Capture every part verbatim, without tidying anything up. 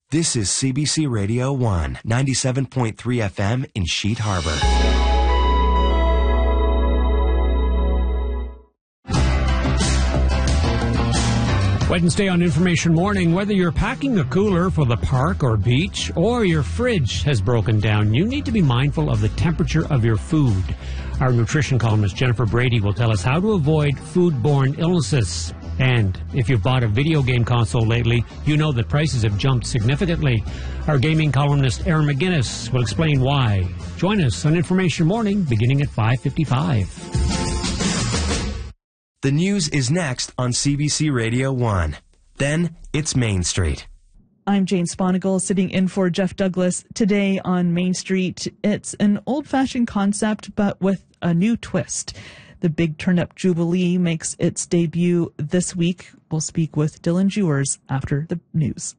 This is C B C Radio one, ninety-seven point three F M in Sheet Harbor. Wednesday on Information Morning, whether you're packing a cooler for the park or beach or your fridge has broken down, you need to be mindful of the temperature of your food. Our nutrition columnist Jennifer Brady will tell us how to avoid foodborne illnesses. And if you've bought a video game console lately, you know that prices have jumped significantly. Our gaming columnist Aaron McGinnis will explain why. Join us on Information Morning beginning at five fifty-five. The news is next on C B C Radio one. Then it's Main Street. I'm Jane Sponigal, sitting in for Jeff Douglas. Today on Main Street, it's an old-fashioned concept, but with a new twist. The Big Turnip Jubilee makes its debut this week. We'll speak with Dylan Jewers after the news.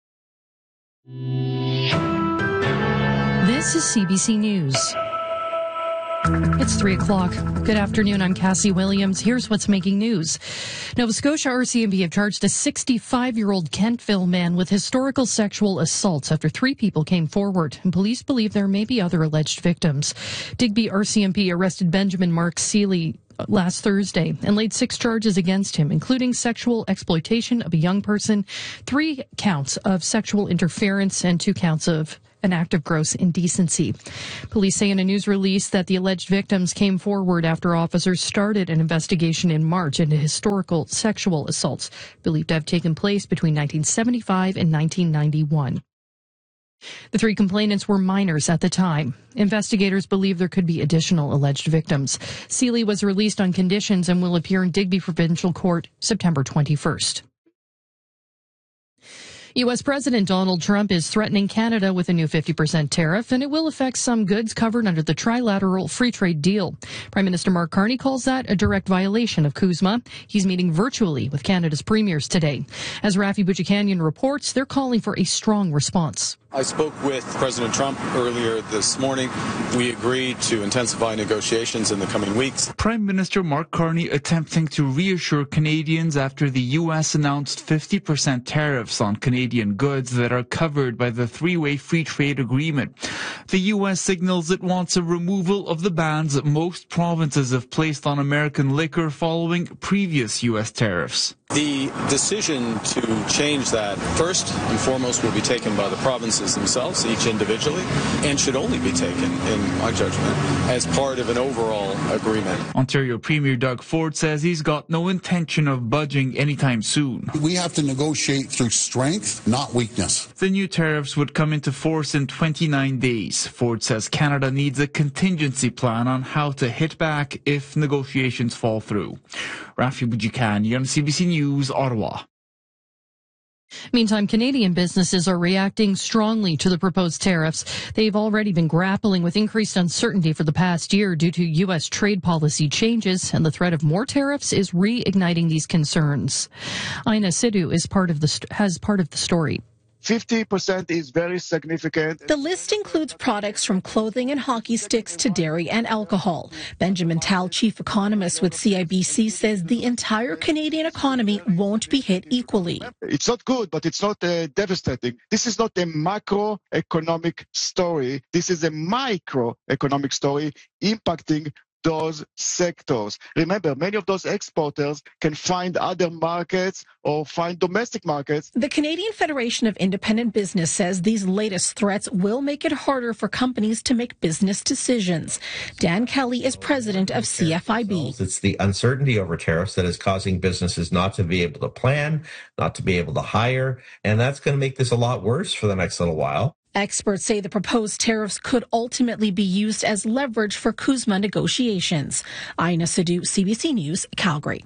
This is C B C News. It's three o'clock. Good afternoon. I'm Cassie Williams. Here's what's making news. Nova Scotia R C M P have charged a sixty-five-year-old Kentville man with historical sexual assaults after three people came forward, and police believe there may be other alleged victims. Digby R C M P arrested Benjamin Mark Seeley last Thursday and laid six charges against him, including sexual exploitation of a young person, three counts of sexual interference, and two counts of an act of gross indecency. Police say in a news release that the alleged victims came forward after officers started an investigation in March into historical sexual assaults believed to have taken place between nineteen seventy-five and nineteen ninety-one. The three complainants were minors at the time. Investigators believe there could be additional alleged victims. Seeley was released on conditions and will appear in Digby Provincial Court September twenty-first. U S. President Donald Trump is threatening Canada with a new fifty percent tariff, and it will affect some goods covered under the trilateral free trade deal. Prime Minister Mark Carney calls that a direct violation of CUSMA. He's meeting virtually with Canada's premiers today. As Rafi Boudjikanian reports, they're calling for a strong response. I spoke with President Trump earlier this morning. We agreed to intensify negotiations in the coming weeks. Prime Minister Mark Carney attempting to reassure Canadians after the U S announced fifty percent tariffs on Canadian goods that are covered by the three-way free trade agreement. The U S signals it wants a removal of the bans most provinces have placed on American liquor following previous U S tariffs. The decision to change that, first and foremost, will be taken by the provinces themselves, each individually, and should only be taken, in my judgment, as part of an overall agreement. Ontario Premier Doug Ford says he's got no intention of budging anytime soon. We have to negotiate through strength, not weakness. The new tariffs would come into force in twenty-nine days. Ford says Canada needs a contingency plan on how to hit back if negotiations fall through. Rafi Boudjikanian on C B C News, Ottawa. Meantime, Canadian businesses are reacting strongly to the proposed tariffs. They've already been grappling with increased uncertainty for the past year due to U S trade policy changes, and the threat of more tariffs is reigniting these concerns. Aina Sidhu is part of the has part of the story. fifty percent is very significant. The list includes products from clothing and hockey sticks to dairy and alcohol. Benjamin Tal, chief economist with C I B C, says the entire Canadian economy won't be hit equally. It's not good, but it's not uh, devastating. This is not a macroeconomic story. This is a microeconomic story impacting those sectors. Remember, many of those exporters can find other markets or find domestic markets. The Canadian Federation of Independent Business says these latest threats will make it harder for companies to make business decisions. Dan Kelly is president of C F I B. It's the uncertainty over tariffs that is causing businesses not to be able to plan, not to be able to hire, and that's going to make this a lot worse for the next little while. Experts say the proposed tariffs could ultimately be used as leverage for CUSMA negotiations. Aina Sidhu, C B C News, Calgary.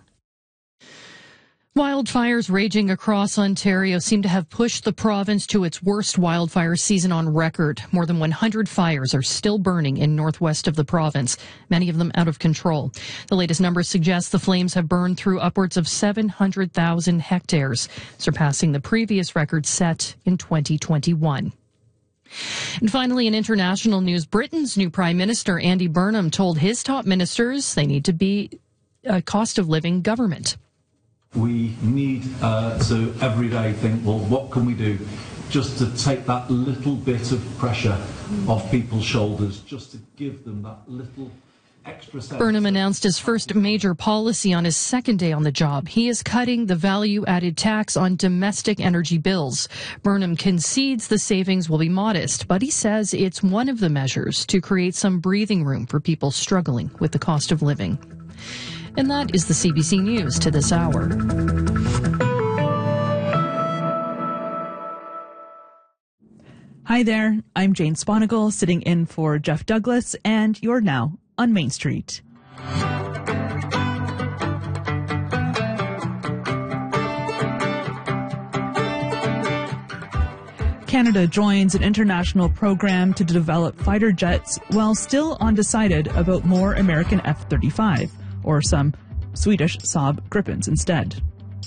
Wildfires raging across Ontario seem to have pushed the province to its worst wildfire season on record. More than one hundred fires are still burning in northwest of the province, many of them out of control. The latest numbers suggest the flames have burned through upwards of seven hundred thousand hectares, surpassing the previous record set in twenty twenty-one. And finally, in international news, Britain's new Prime Minister, Andy Burnham, told his top ministers they need to be a cost of living government. We need uh, to every day think, well, what can we do just to take that little bit of pressure off people's shoulders, just to give them that little extra sense. Burnham announced his first major policy on his second day on the job. He is cutting the value-added tax on domestic energy bills. Burnham concedes the savings will be modest, but he says it's one of the measures to create some breathing room for people struggling with the cost of living. And that is the C B C News to this hour. Hi there, I'm Jane Sponigal, sitting in for Jeff Douglas, and you're now on Main Street. Canada joins an international program to develop fighter jets while still undecided about more American F thirty-five, or some Swedish Saab Gripens instead.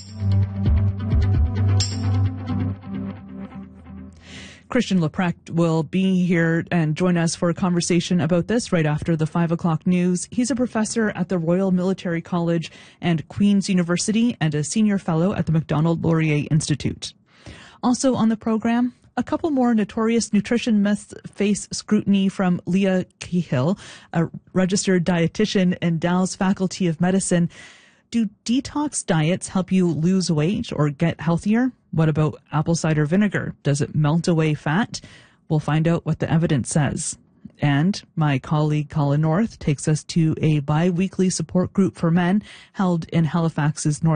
Christian Leprecht will be here and join us for a conversation about this right after the five o'clock news. He's a professor at the Royal Military College and Queen's University and a senior fellow at the Macdonald-Laurier Institute. Also on the program, a couple more notorious nutrition myths face scrutiny from Leah Cahill, a registered dietitian in Dal's Faculty of Medicine. Do detox diets help you lose weight or get healthier? What about apple cider vinegar? Does it melt away fat? We'll find out what the evidence says. And my colleague Colin North takes us to a bi-weekly support group for men held in Halifax's North